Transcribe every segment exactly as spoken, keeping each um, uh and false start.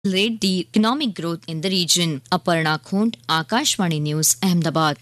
accelerate the economic growth in the region. Aparna Khond, Akashvani News, Ahmedabad.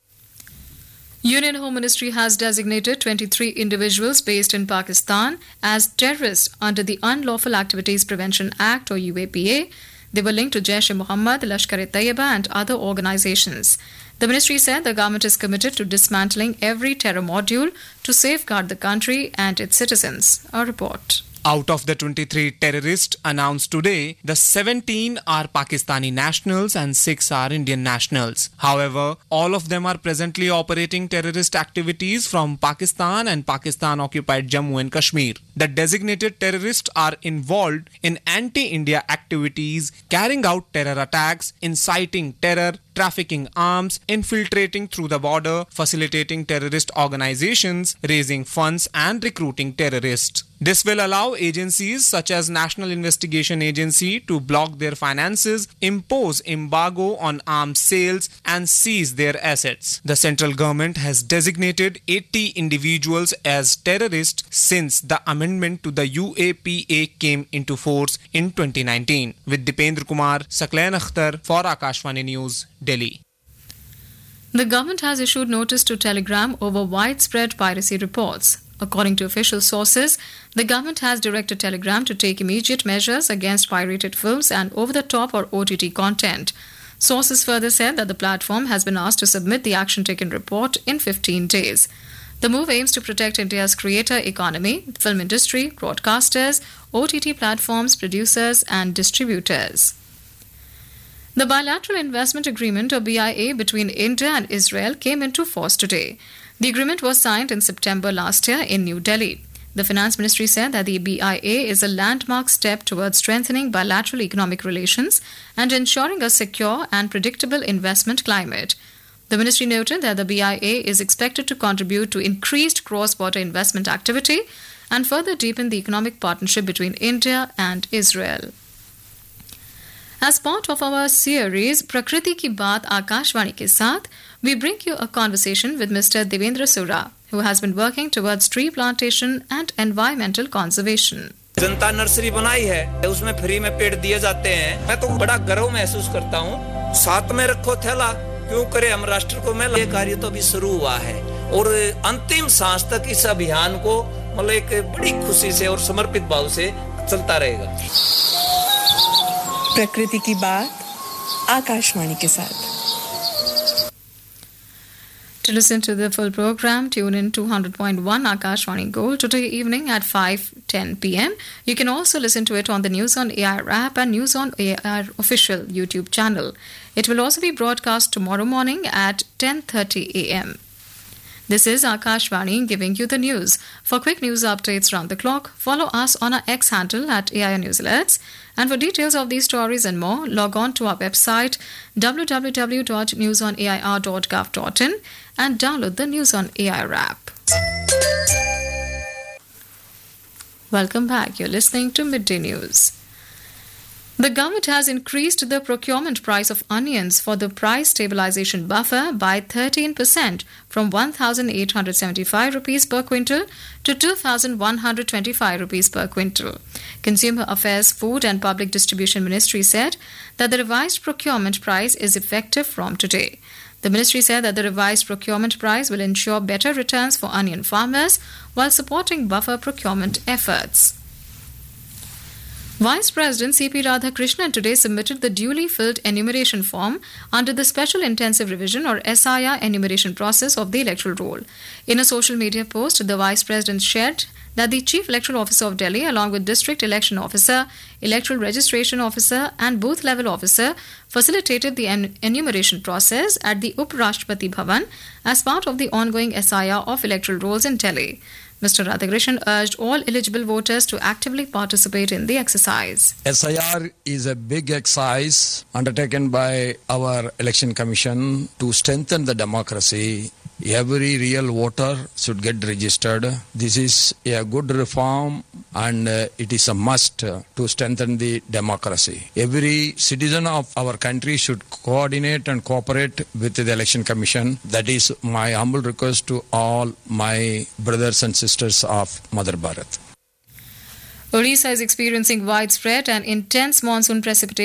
Union Home Ministry has designated twenty-three individuals based in Pakistan as terrorists under the Unlawful Activities Prevention Act or U A P A. They were linked to Jaish-e-Mohammed, Lashkar-e-Taiba and other organizations. The ministry said the government is committed to dismantling every terror module to safeguard the country and its citizens. A report. Out of the twenty-three terrorists announced today, the seventeen are Pakistani nationals and six are Indian nationals. However, all of them are presently operating terrorist activities from Pakistan and Pakistan-occupied Jammu and Kashmir. The designated terrorists are involved in anti-India activities, carrying out terror attacks, inciting terror, trafficking arms, infiltrating through the border, facilitating terrorist organizations, raising funds and recruiting terrorists. This will allow agencies such as National Investigation Agency to block their finances, impose embargo on arms sales and seize their assets. The central government has designated eighty individuals as terrorists since the amendment to the U A P A came into force in twenty nineteen. With Dipendra Kumar, Sakleen Akhtar for Akashvani News, Delhi. The government has issued notice to Telegram over widespread piracy reports. According to official sources, the government has directed Telegram to take immediate measures against pirated films and over-the-top or O T T content. Sources further said that the platform has been asked to submit the action taken report in fifteen days. The move aims to protect India's creator economy, film industry, broadcasters, O T T platforms, producers and distributors. The bilateral investment agreement or B I A between India and Israel came into force today. The agreement was signed in September last year in New Delhi. The Finance Ministry said that the B I A is a landmark step towards strengthening bilateral economic relations and ensuring a secure and predictable investment climate. The ministry noted that the B I A is expected to contribute to increased cross-border investment activity and further deepen the economic partnership between India and Israel. As part of our series Prakriti Ki Baat Akashvani ke Saath, we bring you a conversation with Mister Devendra Sura, who has been working towards tree plantation and environmental conservation. Janata nursery बनाई है, उसमें free में पेड़ दिए जाते हैं। मैं तो बड़ा गर्व महसूस करता हूँ। साथ में रखो थैला, क्यों करे हम राष्ट्र को मेला। ये कार्य तो अभी शुरू हुआ है और अंतिम सांस तक इस अभियान को मतलब एक बड़ी खुशी से और समर्पित भाव से चलता रहेगा। प्रकृति की बात आकाशवाणी के साथ। To listen to the full program, tune in two hundred point one Akashvani Gold today evening at five ten p m. You can also listen to it on the News on A I R app and News on A I R official YouTube channel. It will also be broadcast tomorrow morning at ten thirty a m. This is Akashvani giving you the news. For quick news updates round the clock, follow us on our X handle at A I R News Alerts. And for details of these stories and more, log on to our website w w w dot news on a i r dot gov dot in and download the News on A I R app. Welcome back. You're listening to Midday News. The government has increased the procurement price of onions for the price stabilization buffer by thirteen percent from one thousand eight hundred seventy-five rupees per quintal to two thousand one hundred twenty-five rupees per quintal. Consumer Affairs, Food and Public Distribution Ministry said that the revised procurement price is effective from today. The ministry said that the revised procurement price will ensure better returns for onion farmers while supporting buffer procurement efforts. Vice President C P Radhakrishnan today submitted the duly filled enumeration form under the Special Intensive Revision or S I R enumeration process of the electoral roll. In a social media post, the Vice President shared that the Chief Electoral Officer of Delhi, along with District Election Officer, Electoral Registration Officer and Booth Level Officer, facilitated the en- enumeration process at the Up Rashtrapati Bhavan as part of the ongoing S I R of electoral rolls in Delhi. Mister Radhakrishnan urged all eligible voters to actively participate in the exercise. S I R is a big exercise undertaken by our Election Commission to strengthen the democracy. Every real voter should get registered. This is a good reform and uh, it is a must uh, to strengthen the democracy. Every citizen of our country should coordinate and cooperate with the Election Commission. That is my humble request to all my brothers and sisters of Mother Bharat. Odisha is experiencing widespread and intense monsoon precipitation